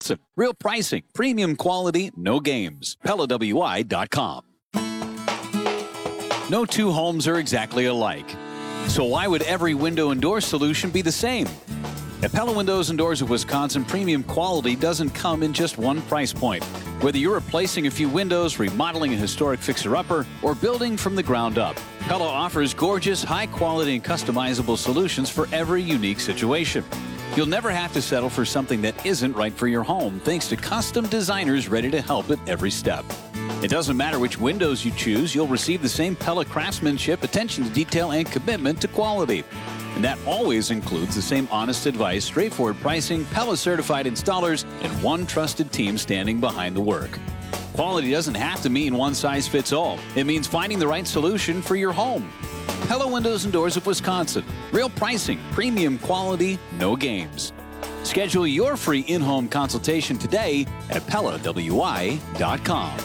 Wisconsin. Real pricing, premium quality, no games. PellaWI.com. No two homes are exactly alike. So why would every window and door solution be the same? At Pella Windows and Doors of Wisconsin, premium quality doesn't come in just one price point. Whether you're replacing a few windows, remodeling a historic fixer-upper, or building from the ground up, Pella offers gorgeous, high-quality, and customizable solutions for every unique situation. You'll never have to settle for something that isn't right for your home, thanks to custom designers ready to help at every step. It doesn't matter which windows you choose, you'll receive the same Pella craftsmanship, attention to detail, and commitment to quality. And that always includes the same honest advice, straightforward pricing, Pella-certified installers, and one trusted team standing behind the work. Quality doesn't have to mean one size fits all. It means finding the right solution for your home. Pella Windows and Doors of Wisconsin. Real pricing, premium quality, no games. Schedule your free in-home consultation today at PellaWI.com.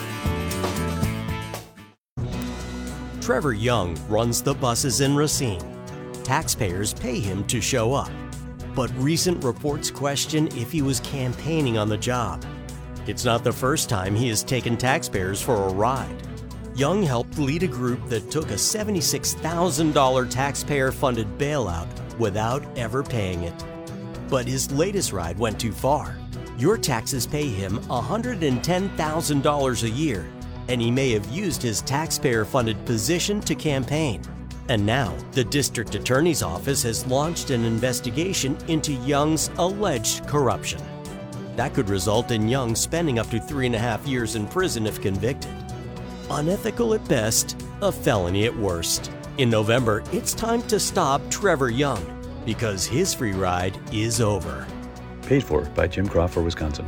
Trevor Young runs the buses in Racine. Taxpayers pay him to show up. But recent reports question if he was campaigning on the job. It's not the first time he has taken taxpayers for a ride. Young helped lead a group that took a $76,000 taxpayer-funded bailout without ever paying it. But his latest ride went too far. Your taxes pay him $110,000 a year, and he may have used his taxpayer-funded position to campaign. And now, the district attorney's office has launched an investigation into Young's alleged corruption. That could result in Young spending up to 3.5 years in prison if convicted. Unethical at best, a felony at worst. In November, it's time to stop Trevor Young, because his free ride is over. Paid for by Jim Crawford, Wisconsin.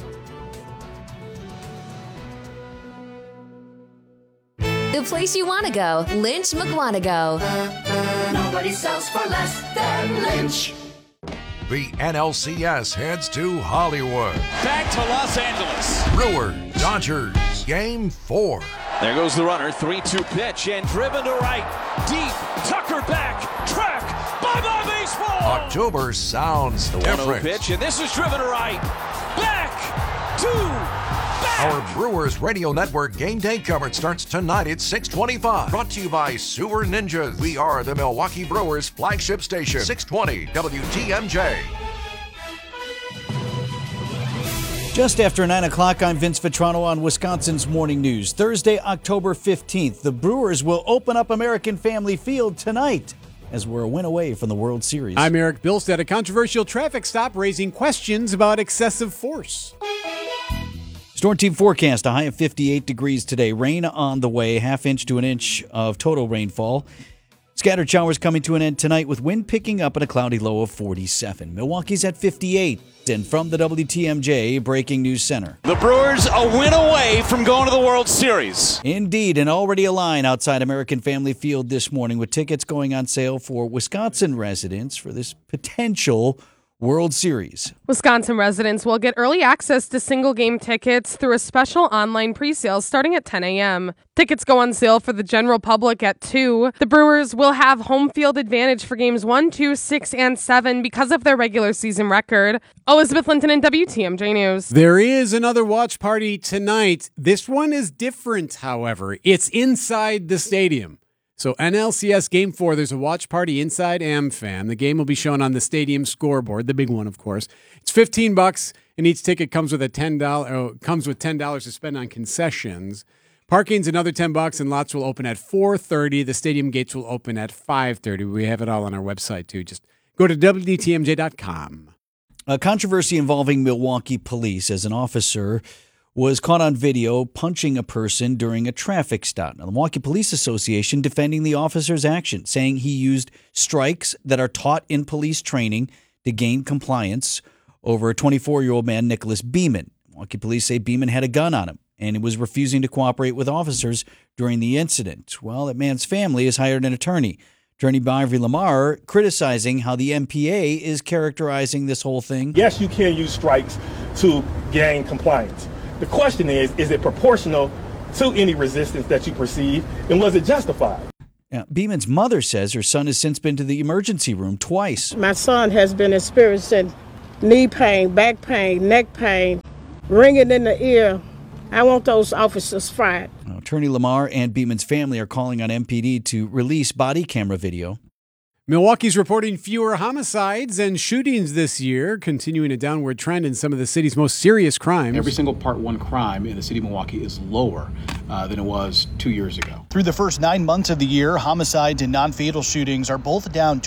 The place you want to go, Lynch McWanago. Nobody sells for less than Lynch. The NLCS heads to Hollywood. Back to Los Angeles. Brewers, Dodgers, Game 4. There goes the runner, 3-2 pitch, and driven to right. Deep, Tucker back, track, bye-bye baseball! October sounds the different. 1-0 pitch, and this is driven to right. Back to back! Our Brewers Radio Network game day coverage starts tonight at 6:25. Brought to you by Sewer Ninjas. We are the Milwaukee Brewers flagship station. 620 WTMJ. Just after 9 o'clock, I'm Vince Vitrano on Wisconsin's Morning News. Thursday, October 15th, the Brewers will open up American Family Field tonight as we're a win away from the World Series. I'm Eric Bilstead. A controversial traffic stop raising questions about excessive force. Storm Team forecast, a high of 58 degrees today. Rain on the way, half inch to an inch of total rainfall. Scattered showers coming to an end tonight with wind picking up at a cloudy low of 47. Milwaukee's at 58. And from the WTMJ Breaking News Center. The Brewers a win away from going to the World Series. Indeed, and already a line outside American Family Field this morning with tickets going on sale for Wisconsin residents for this potential World Series. Wisconsin residents will get early access to single-game tickets through a special online pre-sale starting at 10 a.m. Tickets go on sale for the general public at 2. The Brewers will have home field advantage for games 1, 2, 6, and 7 because of their regular season record. Elizabeth Linton in WTMJ News. There is another watch party tonight. This one is different, however. It's inside the stadium. So NLCS Game 4, there's a watch party inside AmFam. The game will be shown on the stadium scoreboard, the big one, of course. It's $15, and each ticket comes with $10 to spend on concessions. Parking's another $10, and lots will open at 4:30. The stadium gates will open at 5:30. We have it all on our website, too. Just go to WTMJ.com. A controversy involving Milwaukee police as an officer was caught on video punching a person during a traffic stop. Now, the Milwaukee Police Association defending the officer's action, saying he used strikes that are taught in police training to gain compliance over a 24-year-old man, Nicholas Beeman. Milwaukee police say Beeman had a gun on him and he was refusing to cooperate with officers during the incident. Well, that man's family has hired an attorney. Attorney Bivry Lamar criticizing how the MPA is characterizing this whole thing. Yes, you can use strikes to gain compliance. The question is it proportional to any resistance that you perceive, and was it justified? Now, Beeman's mother says her son has since been to the emergency room twice. My son has been experiencing knee pain, back pain, neck pain, ringing in the ear. I want those officers fired. Attorney Lamar and Beeman's family are calling on MPD to release body camera video. Milwaukee's reporting fewer homicides and shootings this year, continuing a downward trend in some of the city's most serious crimes. Every single Part 1 crime in the city of Milwaukee is lower than it was 2 years ago. Through the first 9 months of the year, homicides and non-fatal shootings are both down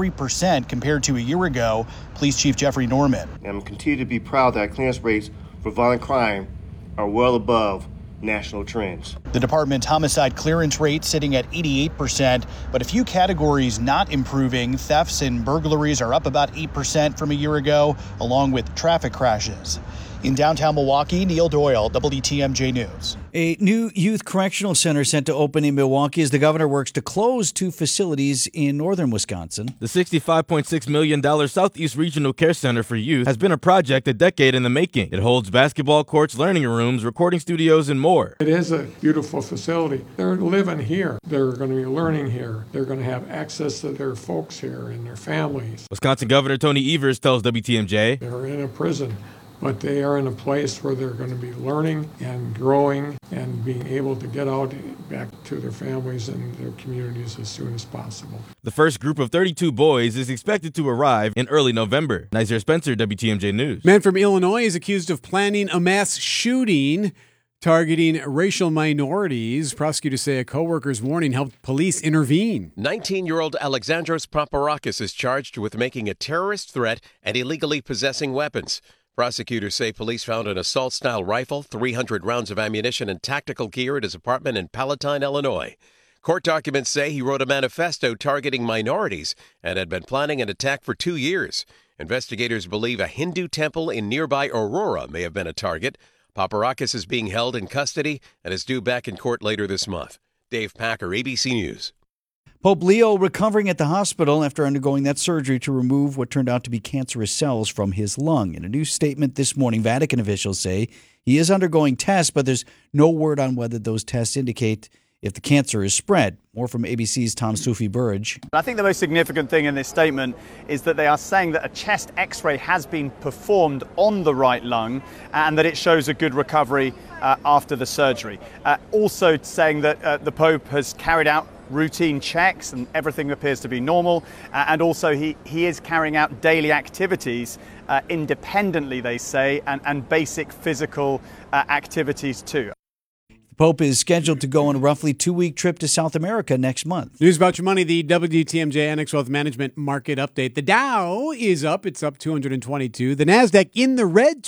23% compared to a year ago. Police Chief Jeffrey Norman. I'm continue to be proud that our clearance rates for violent crime are well above national trends. The department's homicide clearance rate sitting at 88%, but a few categories not improving. Thefts and burglaries are up about 8% from a year ago, along with traffic crashes. In downtown Milwaukee, Neil Doyle, WTMJ News. A new youth correctional center set to open in Milwaukee as the governor works to close 2 facilities in northern Wisconsin. The $65.6 million Southeast Regional Care Center for Youth has been a project a decade in the making. It holds basketball courts, learning rooms, recording studios, and more. It is a beautiful facility. They're living here. They're going to be learning here. They're going to have access to their folks here and their families. Wisconsin Governor Tony Evers tells WTMJ. They're in a prison, but they are in a place where they're going to be learning and growing and being able to get out back to their families and their communities as soon as possible. The first group of 32 boys is expected to arrive in early November. Nizer Spencer, WTMJ News. Man from Illinois is accused of planning a mass shooting targeting racial minorities. Prosecutors say a co-worker's warning helped police intervene. 19-year-old Alexandros Paparakis is charged with making a terrorist threat and illegally possessing weapons. Prosecutors say police found an assault-style rifle, 300 rounds of ammunition, and tactical gear at his apartment in Palatine, Illinois. Court documents say he wrote a manifesto targeting minorities and had been planning an attack for 2 years. Investigators believe a Hindu temple in nearby Aurora may have been a target. Paparakis is being held in custody and is due back in court later this month. Dave Packer, ABC News. Pope Leo recovering at the hospital after undergoing that surgery to remove what turned out to be cancerous cells from his lung. In a new statement this morning, Vatican officials say he is undergoing tests, but there's no word on whether those tests indicate if the cancer is spread. More from ABC's Tom Sufi-Burridge. I think the most significant thing in this statement is that they are saying that a chest x-ray has been performed on the right lung and that it shows a good recovery after the surgery. Also saying that the Pope has carried out routine checks and everything appears to be normal, and also he is carrying out daily activities independently, they say, and basic physical activities too. The Pope is scheduled to go on a roughly 2-week trip to South America next month. News about your money, the WTMJ Annex Wealth Management Market Update. The Dow is up. It's up 222. The NASDAQ in the red,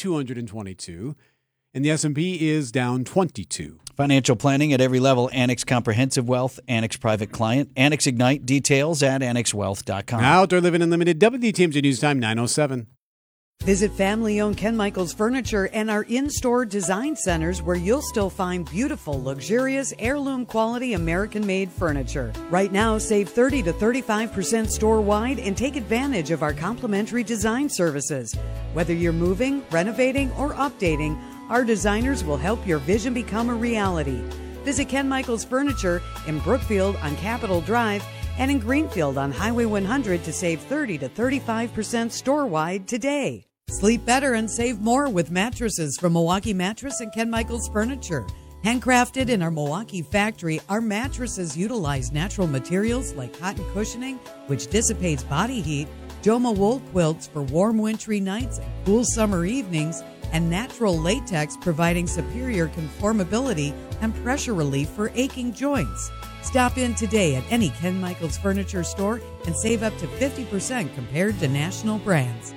222. And the S&P is down 22. Financial planning at every level. Annex Comprehensive Wealth, Annex Private Client, Annex Ignite. Details at annexwealth.com. Outdoor Living Unlimited, WTMJ News Time, 9:07. Visit family-owned Ken Michaels Furniture and our in-store design centers where you'll still find beautiful, luxurious, heirloom-quality American-made furniture. Right now, save 30 to 35% store-wide and take advantage of our complimentary design services. Whether you're moving, renovating, or updating, our designers will help your vision become a reality. Visit Ken Michaels Furniture in Brookfield on Capitol Drive and in Greenfield on Highway 100 to save 30 to 35% store-wide today. Sleep better and save more with mattresses from Milwaukee Mattress and Ken Michaels Furniture. Handcrafted in our Milwaukee factory, our mattresses utilize natural materials like cotton cushioning, which dissipates body heat, Joma wool quilts for warm wintry nights and cool summer evenings, and natural latex providing superior conformability and pressure relief for aching joints. Stop in today at any Ken Michaels Furniture store and save up to 50% compared to national brands.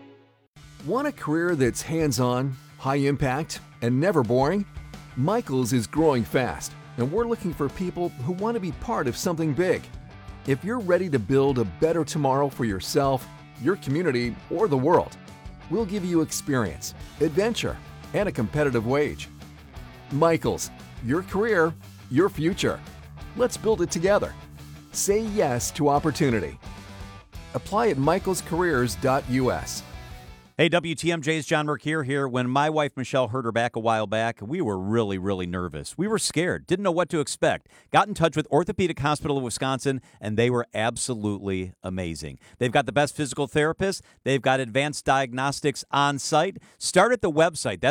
Want a career that's hands-on, high impact, and never boring? Michaels is growing fast, and we're looking for people who want to be part of something big. If you're ready to build a better tomorrow for yourself, your community, or the world, we'll give you experience, adventure, and a competitive wage. Michaels, your career, your future. Let's build it together. Say yes to opportunity. Apply at michaelscareers.us. Hey, WTMJ's John Mercure here. When my wife Michelle hurt her back a while back, we were really, really nervous. We were scared, didn't know what to expect. Got in touch with Orthopedic Hospital of Wisconsin, and they were absolutely amazing. They've got the best physical therapists. They've got advanced diagnostics on site. Start at the website.